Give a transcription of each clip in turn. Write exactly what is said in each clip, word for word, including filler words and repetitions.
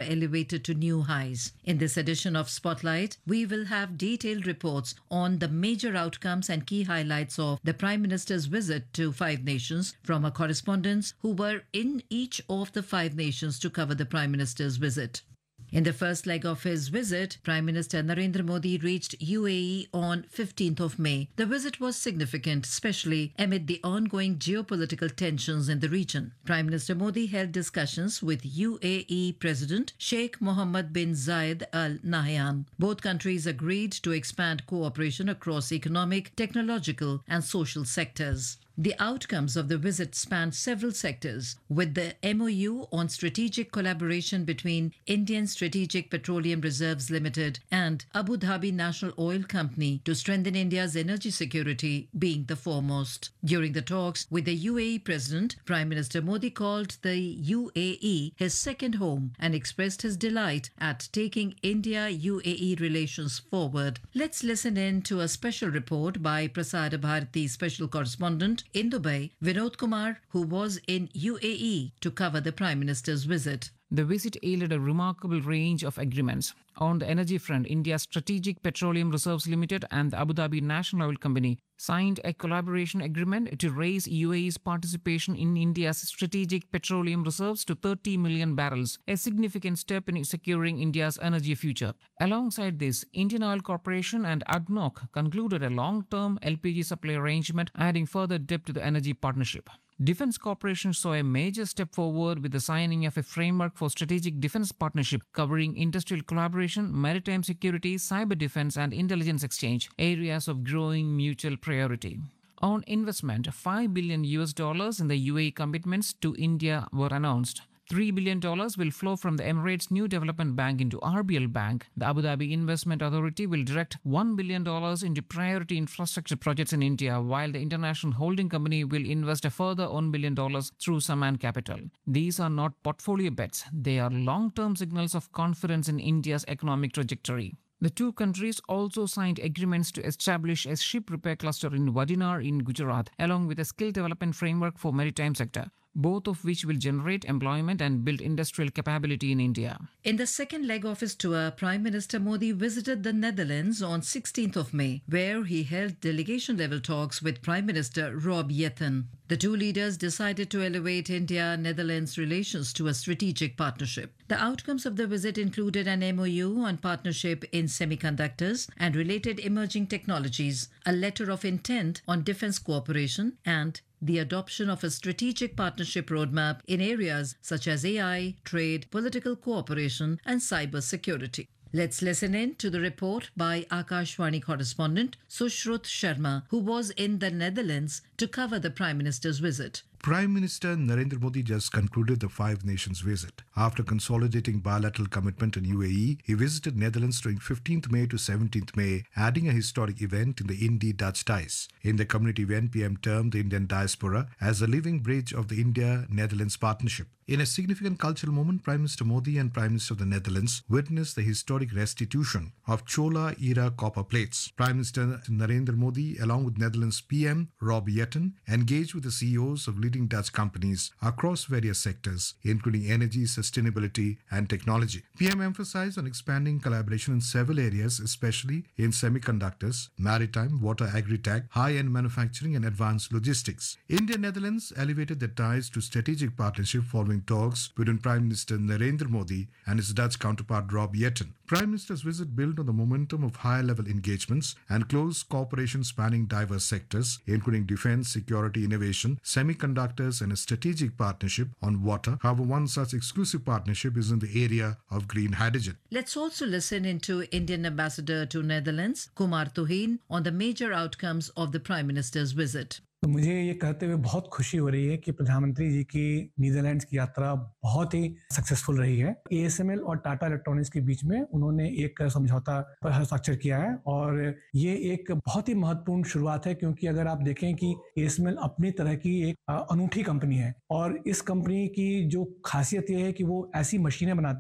elevated to new highs. In this edition of Spotlight, we will have detailed reports on the major outcomes and key highlights of the Prime Minister's visit to five nations from our correspondents who were in each of the five nations to cover the Prime Minister's visit. In the first leg of his visit, Prime Minister Narendra Modi reached U A E on fifteenth of May. The visit was significant, especially amid the ongoing geopolitical tensions in the region. Prime Minister Modi held discussions with U A E President Sheikh Mohammed bin Zayed Al Nahyan. Both countries agreed to expand cooperation across economic, technological, and social sectors. The outcomes of the visit spanned several sectors, with the M O U on strategic collaboration between Indian Strategic Petroleum Reserves Limited and Abu Dhabi National Oil Company to strengthen India's energy security being the foremost. During the talks with the U A E President, Prime Minister Modi called the U A E his second home and expressed his delight at taking India-U A E relations forward. Let's listen in to a special report by Prasar Bharati special correspondent in Dubai, Vinod Kumar, who was in U A E to cover the Prime Minister's visit. The visit yielded a remarkable range of agreements. On the energy front, India's Strategic Petroleum Reserves Limited and the Abu Dhabi National Oil Company signed a collaboration agreement to raise U A E's participation in India's strategic petroleum reserves to thirty million barrels, a significant step in securing India's energy future. Alongside this, Indian Oil Corporation and A D N O C concluded a long-term L P G supply arrangement, adding further depth to the energy partnership. Defence Corporation saw a major step forward with the signing of a framework for strategic defence partnership covering industrial collaboration, maritime security, cyber defence and intelligence exchange, areas of growing mutual priority. On investment, five billion U S dollars in the U A E commitments to India were announced. three billion dollars will flow from the Emirates New Development Bank into R B L Bank. The Abu Dhabi Investment Authority will direct one billion dollars into priority infrastructure projects in India, while the International Holding Company will invest a further one billion dollars through Saman Capital. These are not portfolio bets. They are long-term signals of confidence in India's economic trajectory. The two countries also signed agreements to establish a ship repair cluster in Wadinar in Gujarat, along with a skill development framework for maritime sector, both of which will generate employment and build industrial capability in India. In the second leg of his tour, Prime Minister Modi visited the Netherlands on sixteenth of May, where he held delegation-level talks with Prime Minister Rob Jetten. The two leaders decided to elevate India-Netherlands relations to a strategic partnership. The outcomes of the visit included an M O U on partnership in semiconductors and related emerging technologies, a letter of intent on defense cooperation, and the adoption of a strategic partnership roadmap in areas such as A I, trade, political cooperation, and cyber security. Let's listen in to the report by Akashvani correspondent Sushrut Sharma, who was in the Netherlands to cover the Prime Minister's visit. Prime Minister Narendra Modi just concluded the Five Nations visit. After consolidating bilateral commitment in U A E, he visited Netherlands during fifteenth May to seventeenth May, adding a historic event in the Indie-Dutch ties. In the community event, P M termed the Indian diaspora as a living bridge of the India-Netherlands partnership. In a significant cultural moment, Prime Minister Modi and Prime Minister of the Netherlands witnessed the historic restitution of Chola-era copper plates. Prime Minister Narendra Modi, along with Netherlands P M Rob Jetten, engaged with the C E Os of leading Dutch companies across various sectors, including energy, sustainability, and technology. P M emphasized on expanding collaboration in several areas, especially in semiconductors, maritime, water, agri-tech, high-end manufacturing, and advanced logistics. India-Netherlands elevated their ties to strategic partnership following talks between Prime Minister Narendra Modi and his Dutch counterpart Rob Jetten. Prime Minister's visit built on the momentum of high-level engagements and close cooperation spanning diverse sectors, including defense, security, innovation, semiconductors, and a strategic partnership on water. However, one such exclusive partnership is in the area of green hydrogen. Let's also listen into Indian Ambassador to Netherlands, Kumar Tuhin, on the major outcomes of the Prime Minister's visit. तो मुझे ये कहते हुए बहुत खुशी हो रही है कि प्रधानमंत्री जी की नीदरलैंड्स की यात्रा बहुत ही सक्सेसफुल रही है। ए एस एम एल और टाटा इलेक्ट्रॉनिक्स के बीच में उन्होंने एक समझौता पर हस्ताक्षर किया है और ये एक बहुत ही महत्वपूर्ण शुरुआत है, क्योंकि अगर आप देखें कि ए एस एम एल अपनी तरह की एक अनूठी कंपनी है और इस कंपनी की जो खासियत ये है कि वो ऐसी मशीनें बनाते हैं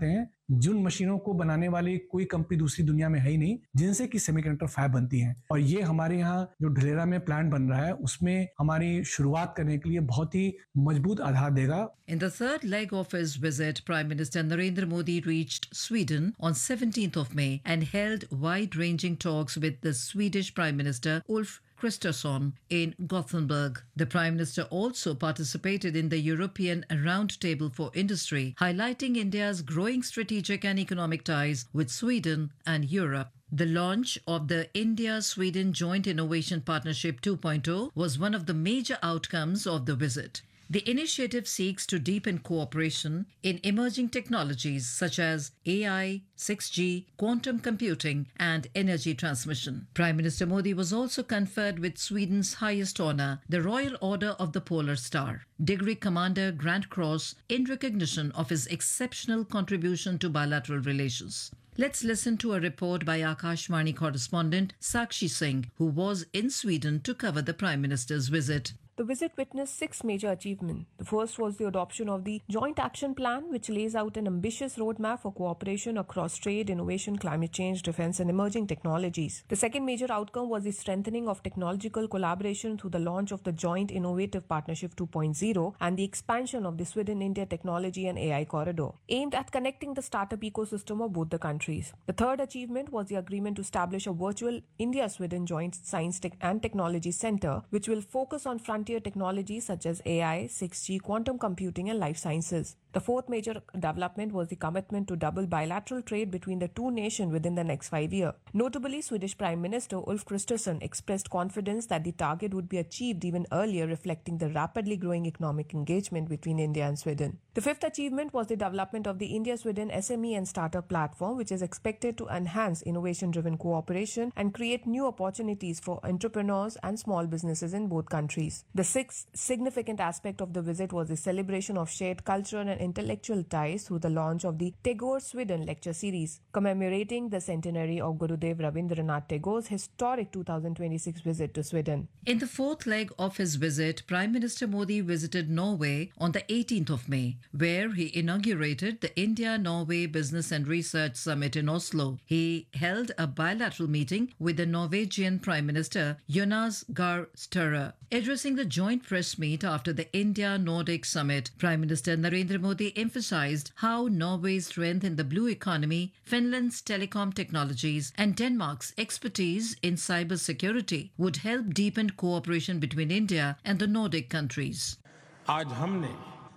जिन मशीनों को बनाने वाली कोई कंपनी दूसरी दुनिया में है ही नहीं, जिनसे कि सेमीकंडक्टर फैब बनती हैं। और ये हमारे यहाँ जो ढलेरा में प्लांट बन रहा है उसमें हमारी शुरुआत करने के लिए बहुत ही मजबूत आधार देगा। In the third leg of his visit, Prime Minister Narendra Modi reached Sweden on seventeenth of May and held wide-ranging talks with the Swedish Prime Minister Ulf Kristersson in Gothenburg. The Prime Minister also participated in the European Roundtable for Industry, highlighting India's growing strategic and economic ties with Sweden and Europe. The launch of the India-Sweden Joint Innovation Partnership two point oh was one of the major outcomes of the visit. The initiative seeks to deepen cooperation in emerging technologies such as A I, six G, quantum computing, and energy transmission. Prime Minister Modi was also conferred with Sweden's highest honor, the Royal Order of the Polar Star, Degree Commander Grand Cross, in recognition of his exceptional contribution to bilateral relations. Let's listen to a report by Akashvani correspondent Sakshi Singh, who was in Sweden to cover the Prime Minister's visit. The visit witnessed six major achievements. The first was the adoption of the Joint Action Plan, which lays out an ambitious roadmap for cooperation across trade, innovation, climate change, defense, and emerging technologies. The second major outcome was the strengthening of technological collaboration through the launch of the Joint Innovative Partnership two point oh and the expansion of the Sweden-India Technology and A I Corridor, aimed at connecting the startup ecosystem of both the countries. The third achievement was the agreement to establish a virtual India-Sweden Joint Science Tech and Technology Center, which will focus on frontier technologies such as A I, six G, quantum computing, and life sciences. The fourth major development was the commitment to double bilateral trade between the two nations within the next five years. Notably, Swedish Prime Minister Ulf Kristersson expressed confidence that the target would be achieved even earlier, reflecting the rapidly growing economic engagement between India and Sweden. The fifth achievement was the development of the India-Sweden S M E and Startup Platform, which is expected to enhance innovation-driven cooperation and create new opportunities for entrepreneurs and small businesses in both countries. The sixth significant aspect of the visit was the celebration of shared cultural and intellectual ties through the launch of the Tagore Sweden Lecture Series, commemorating the centenary of Gurudev Rabindranath Tagore's historic two thousand twenty-six visit to Sweden. In the fourth leg of his visit, Prime Minister Modi visited Norway on the eighteenth of May, where he inaugurated the India-Norway Business and Research Summit in Oslo. He held a bilateral meeting with the Norwegian Prime Minister Jonas Gahr Støre. Addressing the joint press meet after the India-Nordic Summit, Prime Minister Narendra Modi emphasized how Norway's strength in the blue economy, Finland's telecom technologies, and Denmark's expertise in cybersecurity would help deepen cooperation between India and the Nordic countries. आज हमने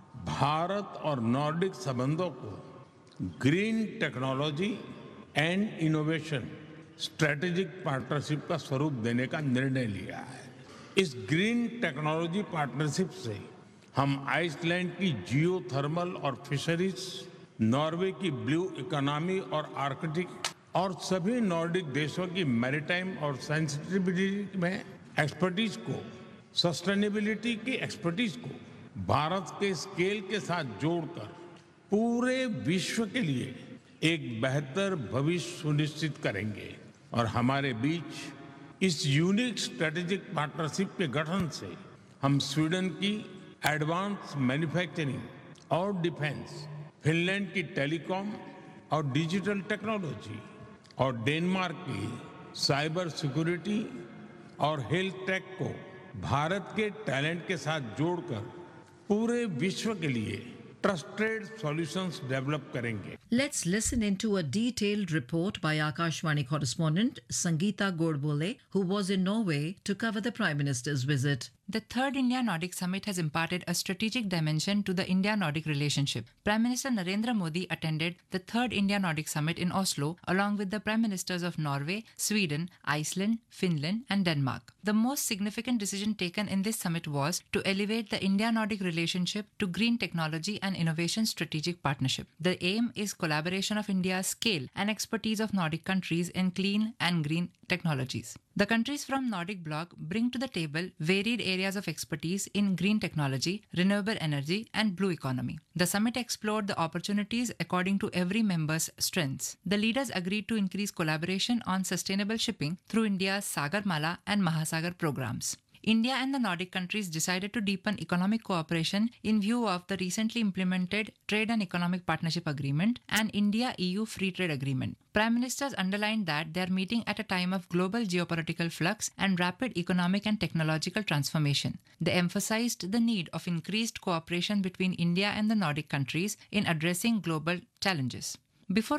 भारत और Nordic संबंधों को green technology and innovation strategic partnership का स्वरूप देने का निर्णय लिया है। इस ग्रीन टेक्नोलॉजी पार्टनरशिप से हम आइसलैंड की जियो थर्मल और फिशरीज, नॉर्वे की ब्लू इकोनॉमी और आर्कटिक और सभी नॉर्डिक देशों की मैरीटाइम और सेंसिटिविटी में एक्सपर्टीज को, सस्टेनेबिलिटी की एक्सपर्टीज को भारत के स्केल के साथ जोड़कर पूरे विश्व के लिए एक बेहतर भविष्य सुनिश्चित करेंगे। और हमारे बीच इस यूनिक स्ट्रेटेजिक पार्टनरशिप के गठन से हम स्वीडन की एडवांस मैन्युफैक्चरिंग और डिफेंस, फिनलैंड की टेलीकॉम और डिजिटल टेक्नोलॉजी और डेनमार्क की साइबर सिक्योरिटी और हेल्थ टेक को भारत के टैलेंट के साथ जोड़कर पूरे विश्व के लिए trusted solutions develop करेंगे। Let's listen into a detailed report by Akashvani correspondent Sangeeta Godbole, who was in Norway to cover the Prime Minister's visit. The third India-Nordic Summit has imparted a strategic dimension to the India-Nordic relationship. Prime Minister Narendra Modi attended the third India-Nordic Summit in Oslo along with the Prime Ministers of Norway, Sweden, Iceland, Finland and Denmark. The most significant decision taken in this summit was to elevate the India-Nordic relationship to green technology and innovation strategic partnership. The aim is collaboration of India's scale and expertise of Nordic countries in clean and green technologies. The countries from Nordic bloc bring to the table varied areas of expertise in green technology, renewable energy, and blue economy. The summit explored the opportunities according to every member's strengths. The leaders agreed to increase collaboration on sustainable shipping through India's Sagarmala and Mahasagar programs. India and the Nordic countries decided to deepen economic cooperation in view of the recently implemented Trade and Economic Partnership Agreement and India-E U Free Trade Agreement. Prime Ministers underlined that they are meeting at a time of global geopolitical flux and rapid economic and technological transformation. They emphasized the need of increased cooperation between India and the Nordic countries in addressing global challenges. Before